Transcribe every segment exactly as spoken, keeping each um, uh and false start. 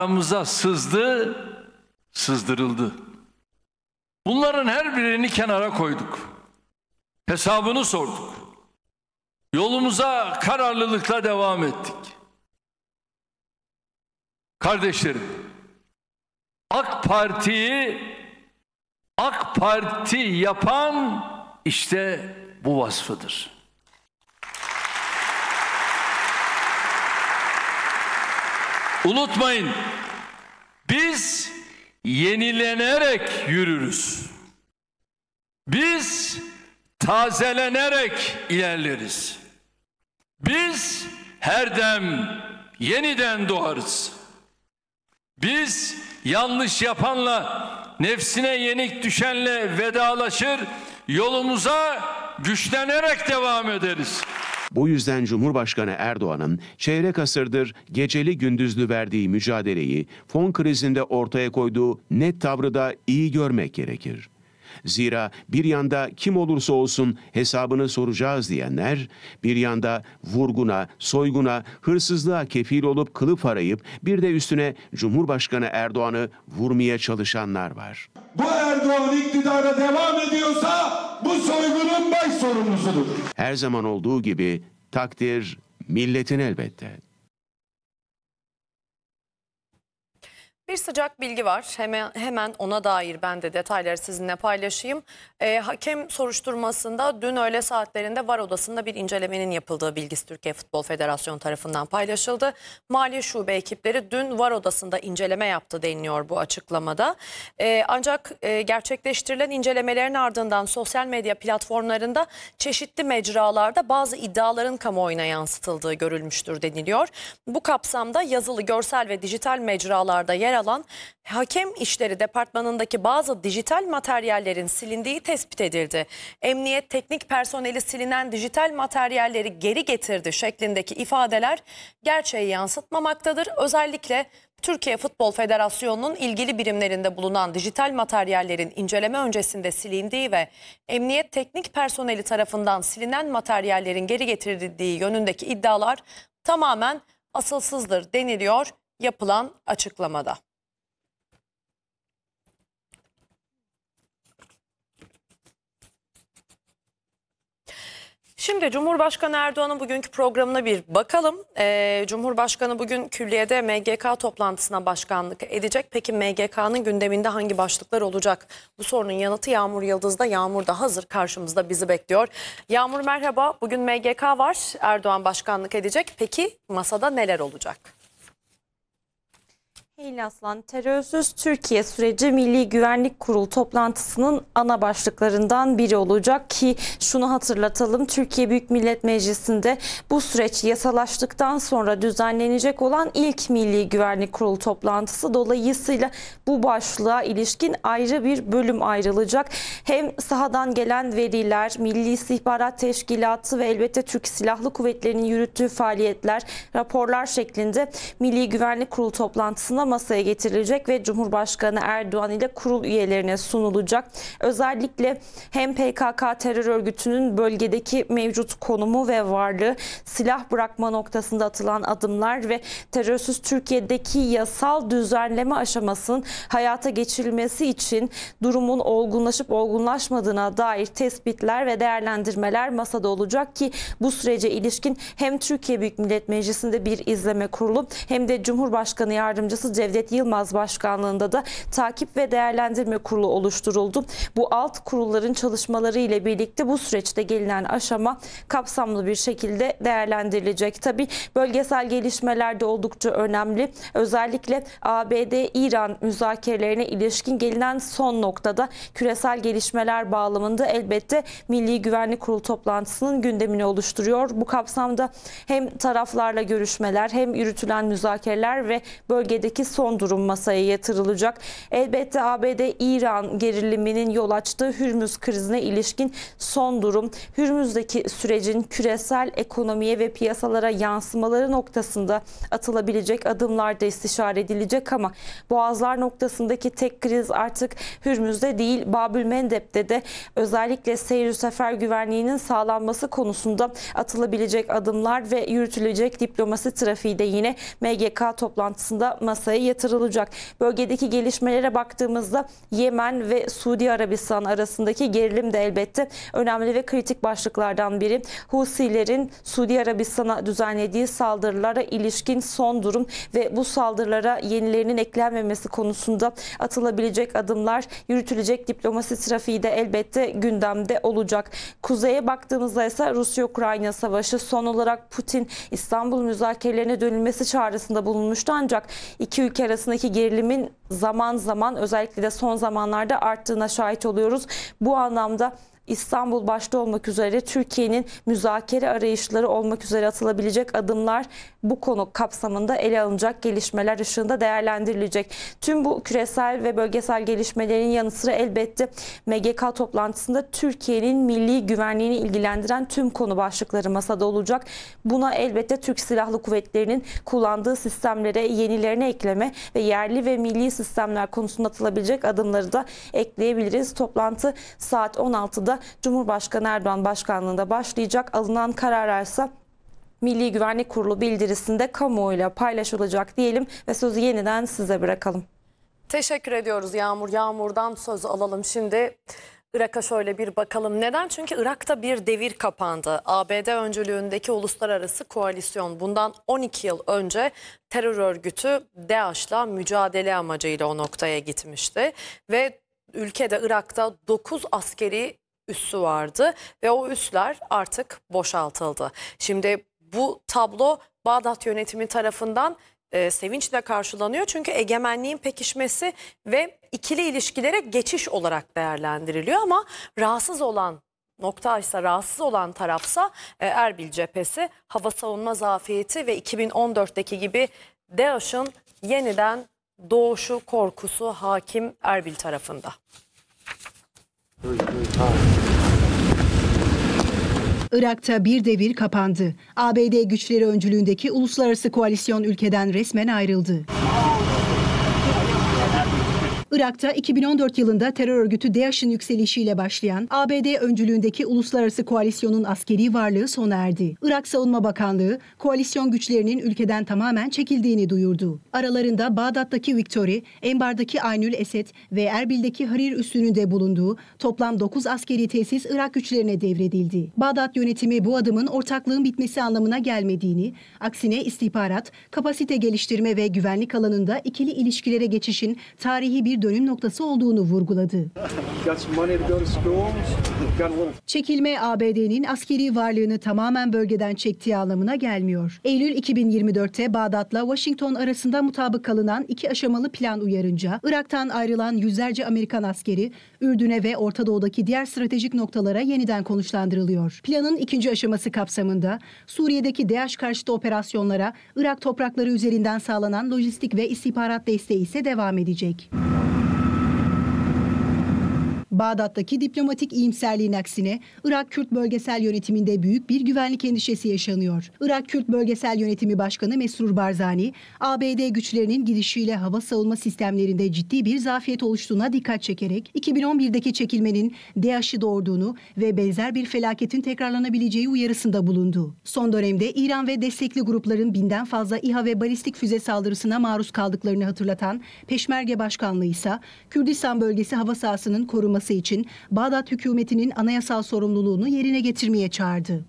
Aramıza sızdı, sızdırıldı. Bunların her birini kenara koyduk. Hesabını sorduk. Yolumuza kararlılıkla devam ettik. Kardeşlerim, AK Parti'yi AK Parti yapan işte bu vasfıdır. Unutmayın, biz yenilenerek yürürüz. Biz tazelenerek ilerleriz. Biz her dem yeniden doğarız. Biz yanlış yapanla, nefsine yenik düşenle vedalaşır, yolumuza güçlenerek devam ederiz. Bu yüzden Cumhurbaşkanı Erdoğan'ın çeyrek asırdır geceli gündüzlü verdiği mücadeleyi, fon krizinde ortaya koyduğu net tavrı da iyi görmek gerekir. Zira bir yanda kim olursa olsun hesabını soracağız diyenler, bir yanda vurguna, soyguna, hırsızlığa kefil olup kılıf arayıp bir de üstüne Cumhurbaşkanı Erdoğan'ı vurmaya çalışanlar var. Bu Erdoğan iktidara devam ediyorsa bu soygunun baş sorumlusudur. Her zaman olduğu gibi takdir milletin elbette. Bir sıcak bilgi var. Hemen hemen ona dair ben de detayları sizinle paylaşayım. Ee, hakem soruşturmasında dün öğle saatlerinde VAR odasında bir incelemenin yapıldığı bilgisi Türkiye Futbol Federasyonu tarafından paylaşıldı. Mali şube ekipleri dün VAR odasında inceleme yaptı deniliyor bu açıklamada. Ee, ancak e, gerçekleştirilen incelemelerin ardından sosyal medya platformlarında çeşitli mecralarda bazı iddiaların kamuoyuna yansıtıldığı görülmüştür deniliyor. Bu kapsamda yazılı, görsel ve dijital mecralarda yer alan Hakem İşleri Departmanı'ndaki bazı dijital materyallerin silindiği tespit edildi. Emniyet teknik personeli silinen dijital materyalleri geri getirdi şeklindeki ifadeler gerçeği yansıtmamaktadır. Özellikle Türkiye Futbol Federasyonu'nun ilgili birimlerinde bulunan dijital materyallerin inceleme öncesinde silindiği ve emniyet teknik personeli tarafından silinen materyallerin geri getirildiği yönündeki iddialar tamamen asılsızdır deniliyor yapılan açıklamada. Şimdi Cumhurbaşkanı Erdoğan'ın bugünkü programına bir bakalım. Ee, Cumhurbaşkanı bugün külliyede M G K toplantısına başkanlık edecek. Peki M G K'nın gündeminde hangi başlıklar olacak? Bu sorunun yanıtı Yağmur Yıldız'da. Yağmur da hazır karşımızda bizi bekliyor. Yağmur merhaba. Bugün M G K var. Erdoğan başkanlık edecek. Peki masada neler olacak? Eylül Aslan, terörsüz Türkiye süreci Milli Güvenlik Kurulu toplantısının ana başlıklarından biri olacak ki şunu hatırlatalım, Türkiye Büyük Millet Meclisi'nde bu süreç yasalaştıktan sonra düzenlenecek olan ilk Milli Güvenlik Kurulu toplantısı. Dolayısıyla bu başlığa ilişkin ayrı bir bölüm ayrılacak. Hem sahadan gelen veriler, Milli İstihbarat Teşkilatı ve elbette Türk Silahlı Kuvvetleri'nin yürüttüğü faaliyetler, raporlar şeklinde Milli Güvenlik Kurulu toplantısına masaya getirilecek ve Cumhurbaşkanı Erdoğan ile kurul üyelerine sunulacak. Özellikle hem P K K terör örgütünün bölgedeki mevcut konumu ve varlığı, silah bırakma noktasında atılan adımlar ve terörsüz Türkiye'deki yasal düzenleme aşamasının hayata geçirilmesi için durumun olgunlaşıp olgunlaşmadığına dair tespitler ve değerlendirmeler masada olacak ki bu sürece ilişkin hem Türkiye Büyük Millet Meclisi'nde bir izleme kurulu hem de Cumhurbaşkanı Yardımcısı Cevdet Yılmaz başkanlığında da takip ve değerlendirme kurulu oluşturuldu. Bu alt kurulların çalışmaları ile birlikte bu süreçte gelinen aşama kapsamlı bir şekilde değerlendirilecek. Tabii bölgesel gelişmeler de oldukça önemli. Özellikle A B D-İran müzakerelerine ilişkin gelinen son noktada küresel gelişmeler bağlamında elbette Milli Güvenlik Kurulu toplantısının gündemini oluşturuyor. Bu kapsamda hem taraflarla görüşmeler hem yürütülen müzakereler ve bölgedeki son durum masaya yatırılacak. Elbette A B D-İran geriliminin yol açtığı Hürmüz krizine ilişkin son durum, Hürmüz'deki sürecin küresel ekonomiye ve piyasalara yansımaları noktasında atılabilecek adımlar da istişare edilecek ama Boğazlar noktasındaki tek kriz artık Hürmüz'de değil, Babülmendeb'de de özellikle seyir sefer güvenliğinin sağlanması konusunda atılabilecek adımlar ve yürütülecek diplomasi trafiği de yine M G K toplantısında masaya masaya yatırılacak. Bölgedeki gelişmelere baktığımızda Yemen ve Suudi Arabistan arasındaki gerilim de elbette önemli ve kritik başlıklardan biri. Husilerin Suudi Arabistan'a düzenlediği saldırılara ilişkin son durum ve bu saldırılara yenilerinin eklenmemesi konusunda atılabilecek adımlar, yürütülecek diplomasi trafiği de elbette gündemde olacak. Kuzeye baktığımızda ise Rusya-Ukrayna savaşı, son olarak Putin İstanbul müzakerelerine dönülmesi çağrısında bulunmuştu, ancak iki ülke arasındaki gerilimin zaman zaman, özellikle de son zamanlarda arttığına şahit oluyoruz. Bu anlamda İstanbul başta olmak üzere Türkiye'nin müzakere arayışları olmak üzere atılabilecek adımlar bu konu kapsamında ele alınacak gelişmeler ışığında değerlendirilecek. Tüm bu küresel ve bölgesel gelişmelerin yanı sıra elbette M G K toplantısında Türkiye'nin milli güvenliğini ilgilendiren tüm konu başlıkları masada olacak. Buna elbette Türk Silahlı Kuvvetleri'nin kullandığı sistemlere yenilerini ekleme ve yerli ve milli sistemler konusunda atılabilecek adımları da ekleyebiliriz. Toplantı saat on altıda Cumhurbaşkanı Erdoğan başkanlığında başlayacak. Alınan kararlar ise Milli Güvenlik Kurulu bildirisinde kamuoyuyla paylaşılacak diyelim ve sözü yeniden size bırakalım. Teşekkür ediyoruz Yağmur. Yağmur'dan söz alalım şimdi. Irak'a şöyle bir bakalım. Neden? Çünkü Irak'ta bir devir kapandı. A B D öncülüğündeki uluslararası koalisyon bundan on iki yıl önce terör örgütü DAEŞ'la mücadele amacıyla o noktaya gitmişti. Ve ülkede, Irak'ta dokuz askeri üssü vardı ve o üsler artık boşaltıldı. Şimdi bu tablo Bağdat yönetimi tarafından e, sevinçle karşılanıyor. Çünkü egemenliğin pekişmesi ve ikili ilişkilere geçiş olarak değerlendiriliyor. Ama rahatsız olan noktaysa, rahatsız olan tarafsa e, Erbil cephesi, hava savunma zafiyeti ve iki bin on dörtteki gibi DAEŞ'in yeniden doğuşu korkusu hakim Erbil tarafında. Irak'ta bir devir kapandı. A B D güçleri öncülüğündeki uluslararası koalisyon ülkeden resmen ayrıldı. Irak'ta iki bin on dört yılında terör örgütü DAEŞ'in yükselişiyle başlayan A B D öncülüğündeki uluslararası koalisyonun askeri varlığı sona erdi. Irak Savunma Bakanlığı, koalisyon güçlerinin ülkeden tamamen çekildiğini duyurdu. Aralarında Bağdat'taki Victory, Enbar'daki Aynül Esed ve Erbil'deki Harir üssünün de bulunduğu toplam dokuz askeri tesis Irak güçlerine devredildi. Bağdat yönetimi bu adımın ortaklığın bitmesi anlamına gelmediğini, aksine istihbarat, kapasite geliştirme ve güvenlik alanında ikili ilişkilere geçişin tarihi bir dönüm noktası olduğunu vurguladı. Çekilme A B D'nin askeri varlığını tamamen bölgeden çektiği anlamına gelmiyor. Eylül iki bin yirmi dörtte Bağdat'la Washington arasında mutabık kalınan iki aşamalı plan uyarınca Irak'tan ayrılan yüzlerce Amerikan askeri Ürdün'e ve Orta Doğu'daki diğer stratejik noktalara yeniden konuşlandırılıyor. Planın ikinci aşaması kapsamında Suriye'deki DAEŞ karşıtı operasyonlara Irak toprakları üzerinden sağlanan lojistik ve istihbarat desteği ise devam edecek. Bağdat'taki diplomatik iyimserliğin aksine Irak Kürt Bölgesel Yönetimi'nde büyük bir güvenlik endişesi yaşanıyor. Irak Kürt Bölgesel Yönetimi Başkanı Mesrur Barzani, A B D güçlerinin girişiyle hava savunma sistemlerinde ciddi bir zafiyet oluştuğuna dikkat çekerek iki bin on birdeki çekilmenin DAEŞ'i doğurduğunu ve benzer bir felaketin tekrarlanabileceği uyarısında bulundu. Son dönemde İran ve destekli grupların binden fazla İHA ve balistik füze saldırısına maruz kaldıklarını hatırlatan Peşmerge Başkanlığı ise Kürdistan bölgesi hava sahasının korunması için Bağdat hükümetinin anayasal sorumluluğunu yerine getirmeye çağırdı.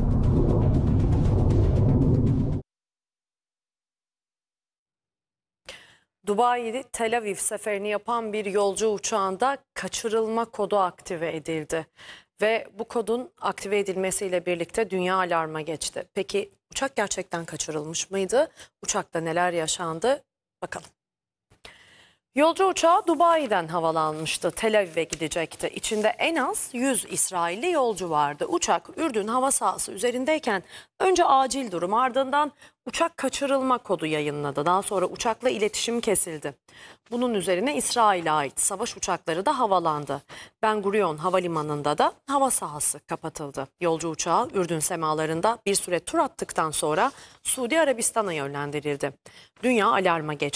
Dubai'de Tel Aviv seferini yapan bir yolcu uçağında kaçırılma kodu aktive edildi. Ve bu kodun aktive edilmesiyle birlikte dünya alarma geçti. Peki uçak gerçekten kaçırılmış mıydı? Uçakta neler yaşandı? Bakalım. Yolcu uçağı Dubai'den havalanmıştı. Tel Aviv'e gidecekti. İçinde en az yüz İsrailli yolcu vardı. Uçak Ürdün hava sahası üzerindeyken önce acil durum, ardından uçak kaçırılma kodu yayınladı. Daha sonra uçakla iletişim kesildi. Bunun üzerine İsrail'e ait savaş uçakları da havalandı. Ben Gurion Havalimanı'nda da hava sahası kapatıldı. Yolcu uçağı Ürdün semalarında bir süre tur attıktan sonra Suudi Arabistan'a yönlendirildi. Dünya alarma geçti.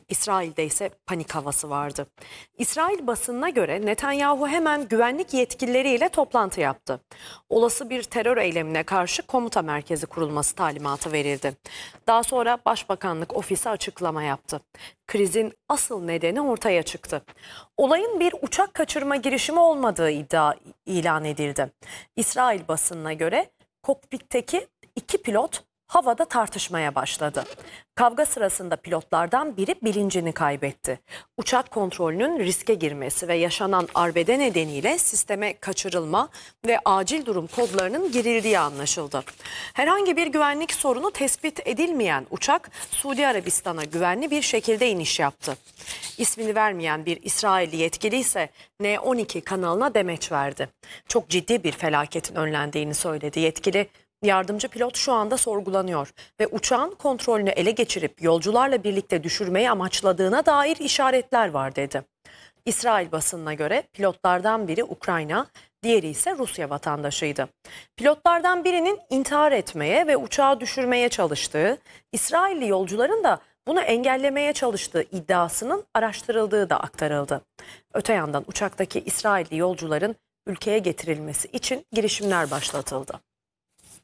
İsrail'de ise panik havası vardı. İsrail basınına göre Netanyahu hemen güvenlik yetkilileriyle toplantı yaptı. Olası bir terör eylemine karşı komuta merkezi kurulması talimatı verildi. Daha sonra Başbakanlık ofisi açıklama yaptı. Krizin asıl nedeni ortaya çıktı. Olayın bir uçak kaçırma girişimi olmadığı iddia ilan edildi. İsrail basınına göre kokpitteki iki pilot havada tartışmaya başladı. Kavga sırasında pilotlardan biri bilincini kaybetti. Uçak kontrolünün riske girmesi ve yaşanan arbede nedeniyle sisteme kaçırılma ve acil durum kodlarının girildiği anlaşıldı. Herhangi bir güvenlik sorunu tespit edilmeyen uçak Suudi Arabistan'a güvenli bir şekilde iniş yaptı. İsmini vermeyen bir İsrailli yetkili ise N on iki kanalına demeç verdi. Çok ciddi bir felaketin önlendiğini söyledi yetkili. Yardımcı pilot şu anda sorgulanıyor ve uçağın kontrolünü ele geçirip yolcularla birlikte düşürmeyi amaçladığına dair işaretler var dedi. İsrail basınına göre pilotlardan biri Ukrayna, diğeri ise Rusya vatandaşıydı. Pilotlardan birinin intihar etmeye ve uçağı düşürmeye çalıştığı, İsrailli yolcuların da bunu engellemeye çalıştığı iddiasının araştırıldığı da aktarıldı. Öte yandan uçaktaki İsrailli yolcuların ülkeye getirilmesi için girişimler başlatıldı.